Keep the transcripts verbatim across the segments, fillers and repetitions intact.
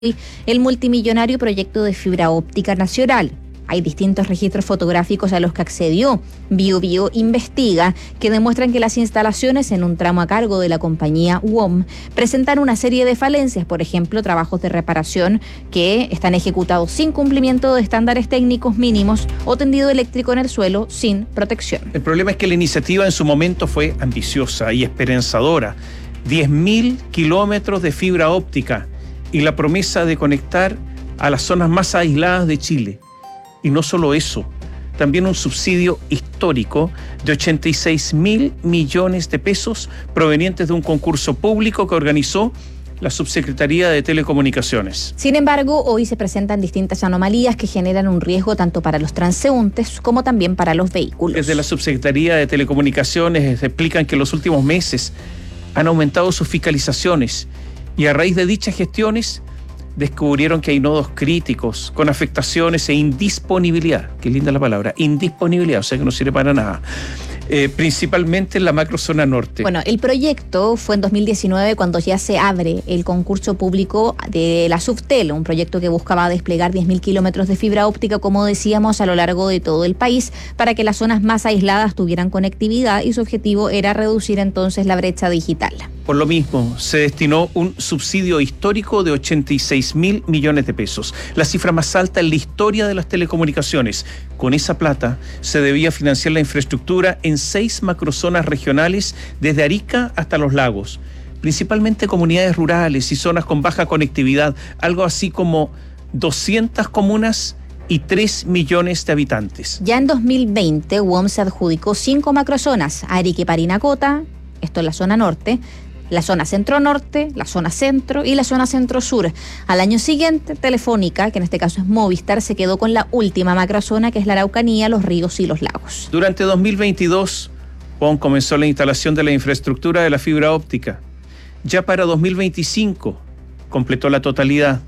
el multimillonario proyecto de fibra óptica nacional. Hay distintos registros fotográficos a los que accedió BioBio Investiga que demuestran que las instalaciones en un tramo a cargo de la compañía W O M presentan una serie de falencias, por ejemplo, trabajos de reparación que están ejecutados sin cumplimiento de estándares técnicos mínimos o tendido eléctrico en el suelo sin protección. El problema es que la iniciativa en su momento fue ambiciosa y esperanzadora. diez mil kilómetros de fibra óptica y la promesa de conectar a las zonas más aisladas de Chile. Y no solo eso, también un subsidio histórico de ochenta y seis mil millones de pesos provenientes de un concurso público que organizó la Subsecretaría de Telecomunicaciones. Sin embargo, hoy se presentan distintas anomalías que generan un riesgo tanto para los transeúntes como también para los vehículos. Desde la Subsecretaría de Telecomunicaciones explican que en los últimos meses han aumentado sus fiscalizaciones y a raíz de dichas gestiones descubrieron que hay nodos críticos con afectaciones e indisponibilidad, qué linda la palabra, indisponibilidad, o sea que no sirve para nada, eh, principalmente en la macrozona norte. Bueno, el proyecto fue en dos mil diecinueve cuando ya se abre el concurso público de la Subtel, un proyecto que buscaba desplegar diez mil kilómetros de fibra óptica, como decíamos, a lo largo de todo el país, para que las zonas más aisladas tuvieran conectividad y su objetivo era reducir entonces la brecha digital. Por lo mismo, se destinó un subsidio histórico de ochenta y seis mil millones de pesos, la cifra más alta en la historia de las telecomunicaciones. Con esa plata se debía financiar la infraestructura en seis macrozonas regionales desde Arica hasta Los Lagos, principalmente comunidades rurales y zonas con baja conectividad, algo así como doscientas comunas y tres millones de habitantes. Ya en dos mil veinte, W O M se adjudicó cinco macrozonas, Arica y Parinacota, esto es la zona norte, la zona centro-norte, la zona centro y la zona centro-sur. Al año siguiente, Telefónica, que en este caso es Movistar, se quedó con la última macrozona, que es la Araucanía, los ríos y los lagos. Durante dos mil veintidós, W O M comenzó la instalación de la infraestructura de la fibra óptica. Ya para dos mil veinticinco, completó la totalidad.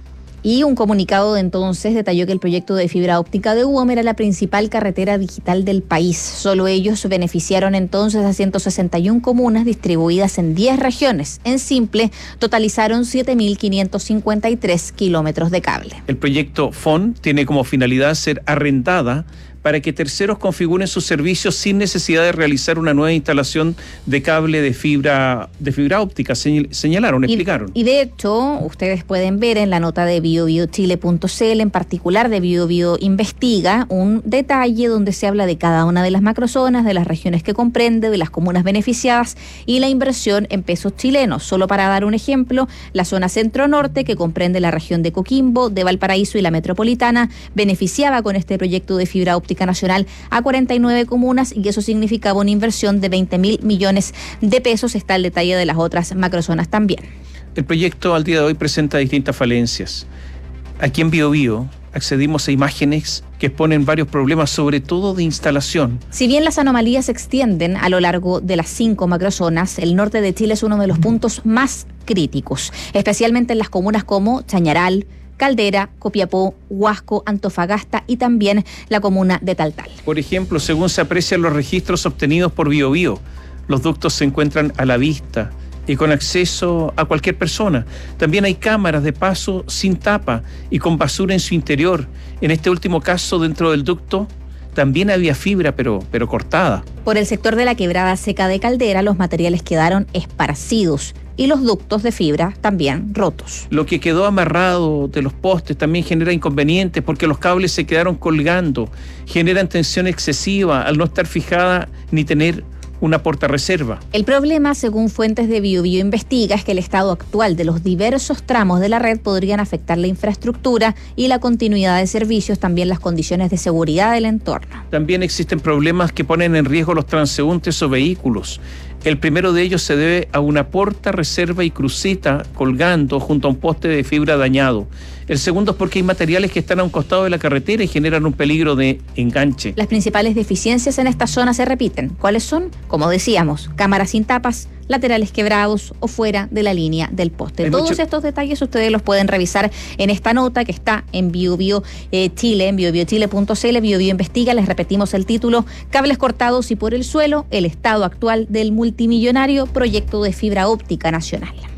Y un comunicado de entonces detalló que el proyecto de fibra óptica de W O M era la principal carretera digital del país. Solo ellos beneficiaron entonces a ciento sesenta y una comunas distribuidas en diez regiones. En simple, totalizaron siete mil quinientos cincuenta y tres kilómetros de cable. El proyecto F O N tiene como finalidad ser arrendada para que terceros configuren sus servicios sin necesidad de realizar una nueva instalación de cable de fibra de fibra óptica, señalaron, y, explicaron. Y de hecho, ustedes pueden ver en la nota de bio bio chile punto c l, en particular de BioBio Investiga, un detalle donde se habla de cada una de las macrozonas, de las regiones que comprende, de las comunas beneficiadas y la inversión en pesos chilenos. Solo para dar un ejemplo, la zona centro-norte, que comprende la región de Coquimbo, de Valparaíso y la metropolitana, beneficiaba con este proyecto de fibra óptica nacional a cuarenta y nueve comunas y eso significaba una inversión de veinte mil millones de pesos. Está el detalle de las otras macrozonas también. El proyecto al día de hoy presenta distintas falencias. Aquí en BioBio accedimos a imágenes que exponen varios problemas, sobre todo de instalación. Si bien las anomalías se extienden a lo largo de las cinco macrozonas, el norte de Chile es uno de los puntos más críticos, especialmente en las comunas como Chañaral, Caldera, Copiapó, Huasco, Antofagasta y también la comuna de Taltal. Por ejemplo, según se aprecian los registros obtenidos por BioBio, los ductos se encuentran a la vista y con acceso a cualquier persona. También hay cámaras de paso sin tapa y con basura en su interior. En este último caso, dentro del ducto también había fibra, pero, pero cortada. Por el sector de la quebrada seca de Caldera, los materiales quedaron esparcidos y los ductos de fibra también rotos. Lo que quedó amarrado de los postes también genera inconvenientes porque los cables se quedaron colgando, generan tensión excesiva al no estar fijada ni tener una portarreserva. El problema, según fuentes de BioBio Investiga, es que el estado actual de los diversos tramos de la red podrían afectar la infraestructura y la continuidad de servicios, también las condiciones de seguridad del entorno. También existen problemas que ponen en riesgo los transeúntes o vehículos. El primero de ellos se debe a una porta, reserva y cruceta colgando junto a un poste de fibra dañado. El segundo es porque hay materiales que están a un costado de la carretera y generan un peligro de enganche. Las principales deficiencias en esta zona se repiten. ¿Cuáles son? Como decíamos, cámaras sin tapas, laterales quebrados o fuera de la línea del poste. Hay Todos mucho... estos detalles ustedes los pueden revisar en esta nota que está en BioBio eh, Chile, en bio bio chile punto c l. BioBio Investiga, les repetimos el título: Cables cortados y por el suelo, el estado actual del multimillonario proyecto de fibra óptica nacional.